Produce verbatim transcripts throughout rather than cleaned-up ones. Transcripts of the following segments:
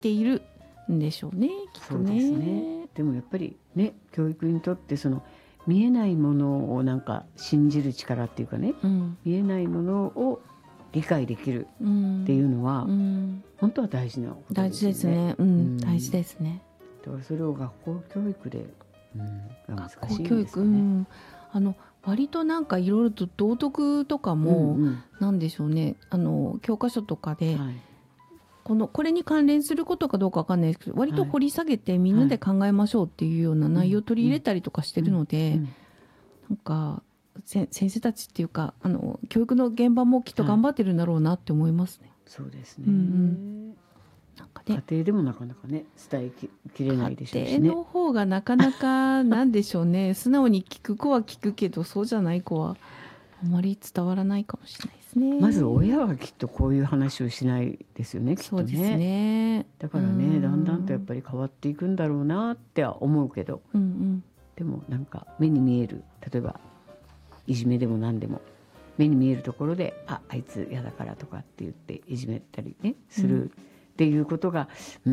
ているんでしょうね、きっとね。 そうですね。でもやっぱりね、教育にとってその見えないものをなんか信じる力っていうかね、 うん、 見えないものを理解できるっていうのは、 うん、 本当は大事なこと大事ですよね。 ですね。うん、 うん、 大事ですね。 だからそれを学校教育で、うん、が難しいんですかね。 学校教育、うん、あの割となんかいろいろと道徳とかも、 うんうん、 なんでしょうね、あの教科書とかで、 はい、 このこれに関連することかどうかわかんないですけど、割と掘り下げてみんなで考えましょうっていうような内容を取り入れたりとかしてるので、 うんうん、 なんかせ先生たちっていうか、あの教育の現場もきっと頑張ってるんだろうなって思いますね。 はい、そうですね。 うんうん、なんかね、 家庭でもなかなかね伝えききれないでしょうしね。 家庭の方がなかなかなんでしょうね、素直に聞く子は聞くけど、そうじゃない子はあまり伝わらないかもしれないですね。 まず親はきっとこういう話をしないですよね、きっとね。 そうですね。 だからね、だんだんとやっぱり変わっていくんだろうなっては思うけど、 うんうん、 でもなんか目に見える、例えばいじめでも何でも目に見えるところで、ああいつ嫌だからとかって言っていじめたりねするっていうことが、うん、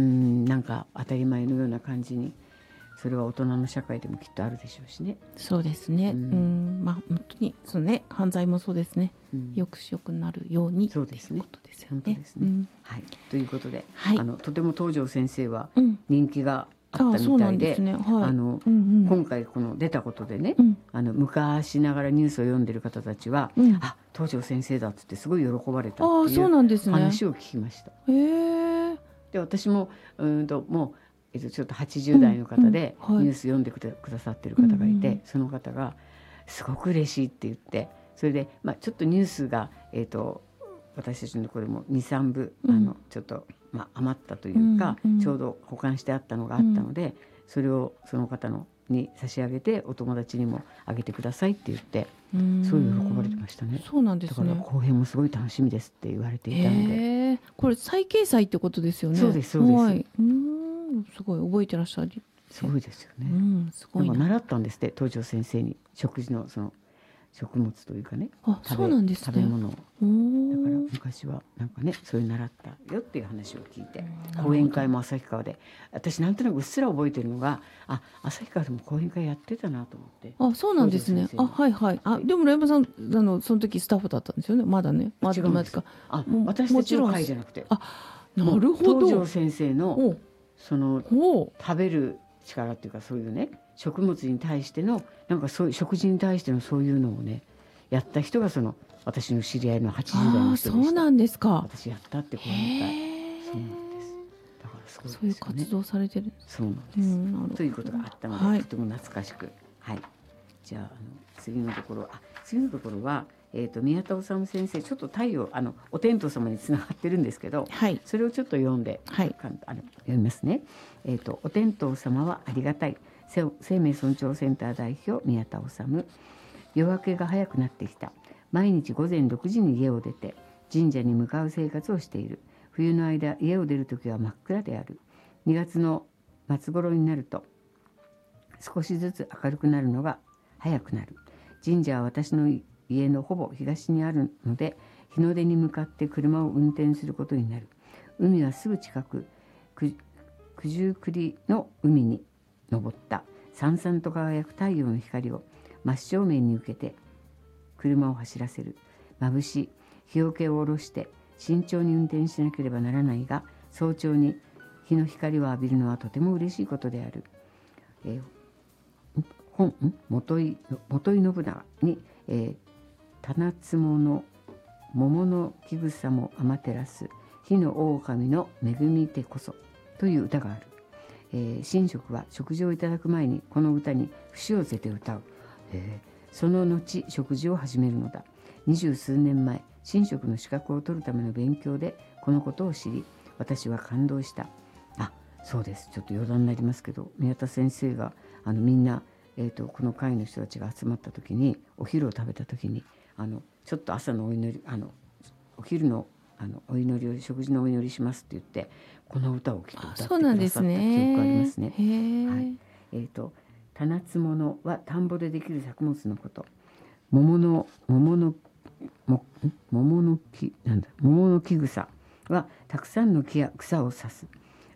なんか当たり前のような感じに、それは大人の社会でもきっとあるでしょうしね。 そうですね。 ううんん、まあ本当にそうね、犯罪もそうですね。 うん、 抑止よくなるようにそうですね。 っていうことですよ本当ね。 ですね。 うん、 はい、ということで、 はい、 あのとても東條先生はうん人気があったあそうみたいで、 なんですね。はい。 あのうんうん今回この出たことでね、 うんあの昔ながらニュースを読んでる方たちは、 うん、 あ、東條先生だっつってすごい喜ばれたああそうっていうなんですね。 話を聞きました。 へえ。 で、私もうんともう、えっと、ちょっとはちじゅう代の方でうんうんはいニュース読んでくだくださってる方がいて、 うんうんうんその方がすごく嬉しいって言って、それで、まあ、ちょっとニュースが、えっと、私たちのところでもにさんぶ、 うんあのちょっと、まあ、余ったというか、 うんうんちょうど保管してあったのがあったので、それをその方のに差し上げてお友達にもあげてくださいって言って、 うんすごい喜ばれてましたね。 そうなんでだからすね。 後編もすごい楽しみですって言われていたので。 へえ。これ再掲載ってことですよね。 そうですそうですはい。うーん、すごい覚えてらっしゃる。 すごいですよね。 うん、すごいな。 なんか習ったんですって、東條先生に食事のその食物というかね、 あ、 食べそうなんですね。 食べ物を。 おだからー昔はなんかね、そういう習ったよっていう話を聞いて、 なるほど講演会も旭川で、私なんとなくうっすら覚えてるのが、あ、旭川でも講演会やってたなと思って。 あ、そうなんですね。あ、はいはい。あ、でもライブさん、あのその時スタッフだったんですよね。まだね。まだ違うんですか。 あ、 も私たちの会じゃなくて、 あ、なるほど。 東條先生のおそのお。 食べる力っていうか、そういうね、食物に対してのなんかそういう食事に対してのそういうのをねやった人が、その私の知り合いのはちじゅう代のああ、 人でした。 そうなんですか。 私やったって講演会。 へえ。 そうなんです。だからすごいですよね。 そういう活動されてるんです。 そうなんです。 うんなるほどということがあったので、 はいとても懐かしく、はい。じゃあ、あの次のところ、あ、次のところは、えっと宮田治先生、ちょっと太陽、あのお天道様につながってるんですけど、 はい。 それをちょっと読んで、 はいかんあの読みますね。えっとお天道様はありがたい。せ生命尊重センター代表宮田治。夜明けが早くなってきた。毎日午前ろくじに家を出て神社に向かう生活をしている。冬の間家を出るときは真っ暗である。にがつの末頃になると少しずつ明るくなるのが早くなる。神社は私の家のほぼ東にあるので、日の出に向かって車を運転することになる。海はすぐ近く、九十九里の海に登った。さんさんと輝く太陽の光を真正面に受けて車を走らせる。眩しい。日よけを下ろして慎重に運転しなければならないが、早朝に日の光を浴びるのはとても嬉しいことである。えー、本元井元井信長に、えー、棚壺の桃の木草も天照らす火の狼の恵みてこそという歌がある。えー、神職は食事をいただく前にこの歌に節をつけて歌う。えー、その後食事を始めるのだ。二十数年前、神職の資格を取るための勉強でこのことを知り、私は感動した。あ、そうです。ちょっと余談になりますけど、宮田先生があのみんな、えー、とこの会の人たちが集まった時に、お昼を食べた時に、あのちょっと朝のお祈り、あのお昼のあのお祈りを食事のお祈りしますって言って、この歌をきっと歌ってくださった記憶がありますね。はい、えー、と棚つものは田んぼでできる作物のこと。桃の桃のも桃の木なんだ桃の木草はたくさんの木や草を指す。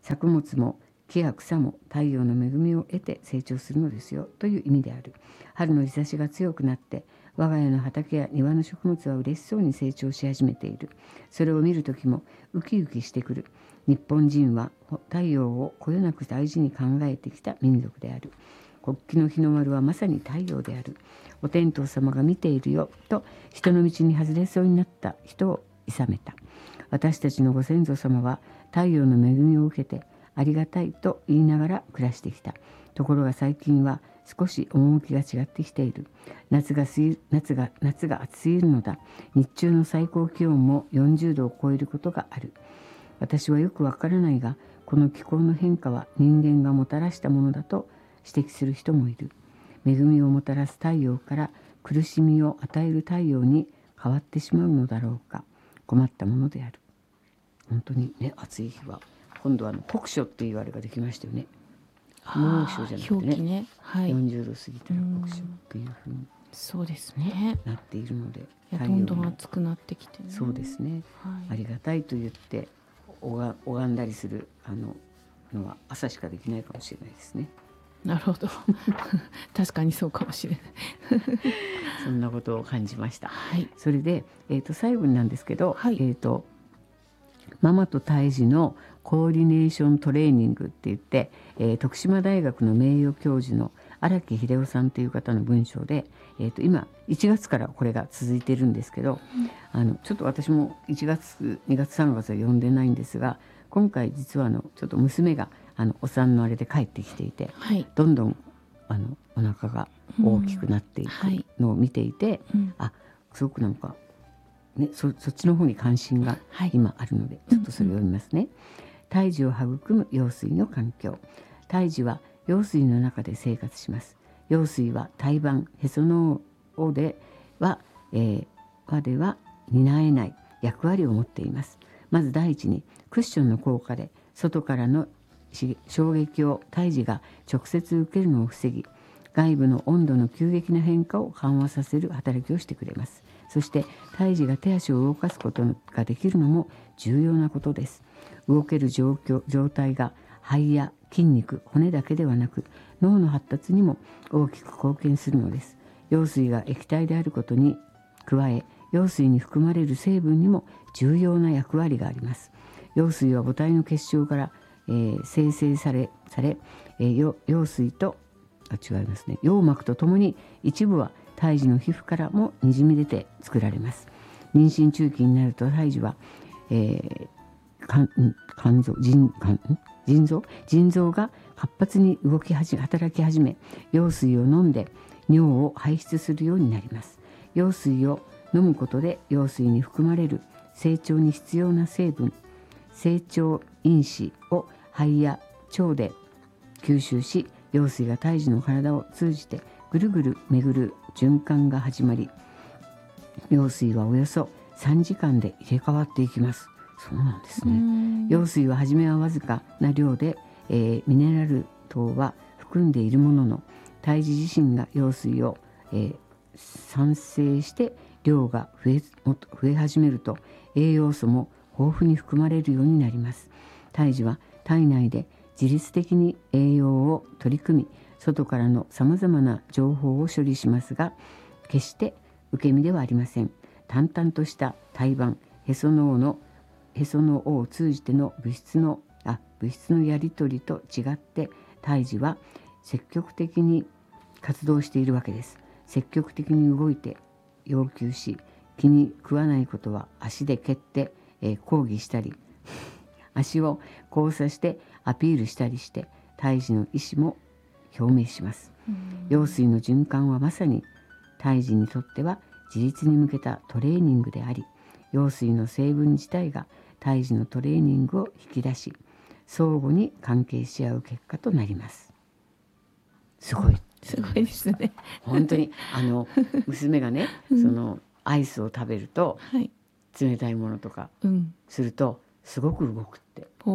作物も木や草も太陽の恵みを得て成長するのですよという意味である。春の日差しが強くなって我が家の畑や庭の植物は嬉しそうに成長し始めている。それを見るときもウキウキしてくる。日本人は太陽をこよなく大事に考えてきた民族である。国旗の日の丸はまさに太陽である。お天道様が見ているよと人の道に外れそうになった人をいさめた。私たちのご先祖様は太陽の恵みを受けてありがたいと言いながら暮らしてきた。ところが最近は少し趣が違ってきている。夏がす夏が夏が暑すぎるのだ。日中の最高気温もよんじゅうどを超えることがある。私はよくわからないが、この気候の変化は人間がもたらしたものだと指摘する人もいる。恵みをもたらす太陽から苦しみを与える太陽に変わってしまうのだろうか。困ったものである。本当にね、暑い日は今度はあの酷暑っていうあれができましたよね。猛暑じゃなくてね、 ね、はい、 よんじゅうど過ぎたら酷暑っていうふうにそうですね、 なっているので、 いやどんどん暑くなってきてね。 そうですね、 はい、 ありがたいと言って拝んだりするあののは朝しかできないかもしれないですね。 なるほど確かにそうかもしれないそんなことを感じました。 はい、 それで、えー、と最後になんですけど、 はい、 えー、とママと胎児のコーディネーショントレーニングって言って、えー、徳島大学の名誉教授の荒木秀夫さんという方の文章で、えー、と今いちがつからこれが続いてるんですけど、うん、あのちょっと私もいちがつにがつさんがつは読んでないんですが、今回実はあのちょっと娘があのお産のあれで帰ってきていて、はい、どんどんあのお腹が大きくなっていくのを見ていて、うんはい、あすごくなんか、ね、そ, そっちの方に関心が今あるので、はい、ちょっとそれを読みますね。うんうん、胎児を育む羊水の環境。胎児は羊水の中で生活します。羊水は胎盤、へその緒では、えー、輪では担えない役割を持っています。まず第一にクッションの効果で外からの衝撃を胎児が直接受けるのを防ぎ、外部の温度の急激な変化を緩和させる働きをしてくれます。そして胎児が手足を動かすことができるのも重要なことです。動ける状況状態が肺や筋肉、骨だけではなく脳の発達にも大きく貢献するのです。羊水が液体であることに加え、羊水に含まれる成分にも重要な役割があります。羊水は母体の結晶から、えー、生成されされ、えー、羊水とあ違いますね羊膜とともに一部は胎児の皮膚からもにじみ出て作られます。妊娠中期になると胎児は、えー、肝肝臓腎肝腎臓腎臓が活発に動きはじ働き始め、羊水を飲んで尿を排出するようになります。羊水を飲むことで羊水に含まれる成長に必要な成分、成長因子を肺や腸で吸収し、羊水が胎児の体を通じてぐるぐる巡る循環が始まり、羊水はおよそさんじかんで入れ替わっていきます。そうなんですね。羊水は初めはわずかな量で、えー、ミネラル等は含んでいるものの、胎児自身が羊水を、えー、産生して量が増え、増え始めると栄養素も豊富に含まれるようになります。胎児は体内で自律的に栄養を取り組み、外からのさまざまな情報を処理しますが、決して受け身ではありません。淡々とした胎盤、へその緒のへその緒を通じての物質のあ物質のやり取りと違って、胎児は積極的に活動しているわけです。積極的に動いて要求し、気に食わないことは足で蹴って、えー、抗議したり足を交差してアピールしたりして胎児の意思も表明します。羊水の循環はまさに胎児にとっては自立に向けたトレーニングであり、羊水の成分自体が胎児のトレーニングを引き出し、相互に関係し合う結果となります。すごいすごいですね。 本当にあの娘がね、うん、そのアイスを食べると、はい、冷たいものとかするとすごく動くって、うん、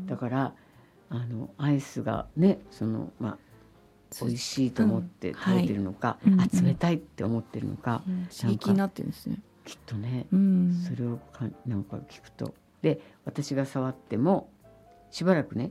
だからあのアイスがね、そのまあ美味しいと思って食べてるのか、うんはい、あ冷たいって思ってるのか、 うん、刺激になってるんですね。 きっとね、 うん、 それをかなんか聞くと、で私が触ってもしばらくね